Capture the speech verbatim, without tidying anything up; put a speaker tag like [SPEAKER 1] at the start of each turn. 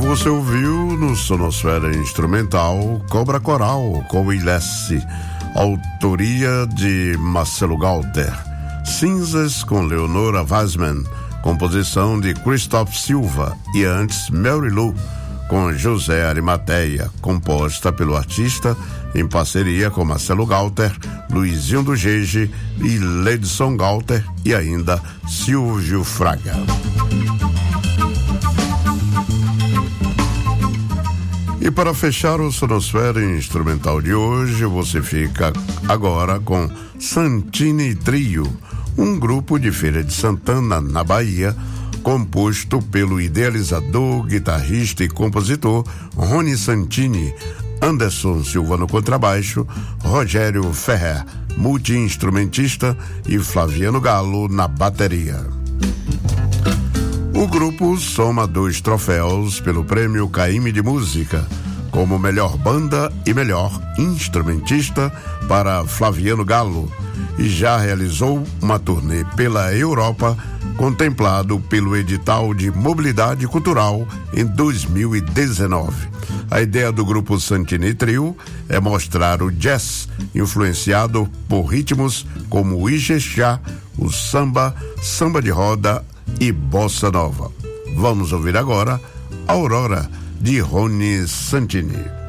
[SPEAKER 1] Você ouviu no Sonosfera Instrumental Cobra Coral com Ilesse, autoria de Marcelo Galter. Cinzas com Leonora Weissman, composição de Christoph Silva, e antes Mary Lou com José Arimateia, composta pelo artista em parceria com Marcelo Galter, Luizinho do Gege e Ledson Galter e ainda Silvio Fraga. E para fechar o Sonosfera Instrumental de hoje, você fica agora com Santini Trio, um grupo de Feira de Santana, na Bahia, composto pelo idealizador, guitarrista e compositor Rony Santini, Anderson Silva no contrabaixo, Rogério Ferrer, multi-instrumentista, e Flaviano Galo na bateria. O grupo soma dois troféus pelo Prêmio Caymmi de Música, como melhor banda e melhor instrumentista para Flaviano Galo, e já realizou uma turnê pela Europa, contemplado pelo edital de mobilidade cultural em dois mil e dezenove. A ideia do grupo Santini Trio é mostrar o jazz influenciado por ritmos como o ijexá, o samba, samba de roda e bossa nova. Vamos ouvir agora Aurora, de Rony Santini.